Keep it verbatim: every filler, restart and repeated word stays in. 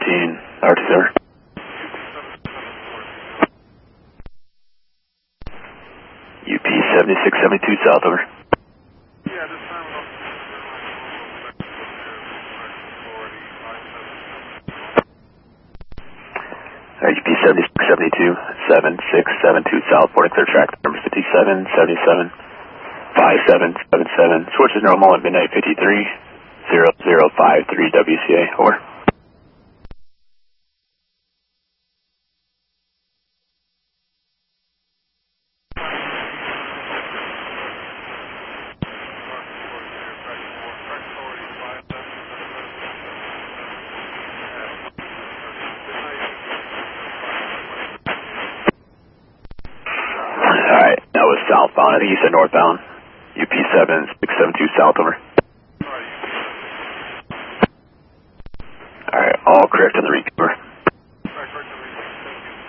seventeen, R T sir. U P seventy-six seventy-two south, over. Yeah, this time I'm Alright, U P seventy-six seventy-two, seven six seven two south, boarding clear track number fifty-seven seventy-seven, five seven seven seven, switch is normal at midnight fifty-three, zero zero five three W C A, over. Alright, that was southbound. I think you said northbound. U P seven six seven two south, over. Alright, all correct on the recover.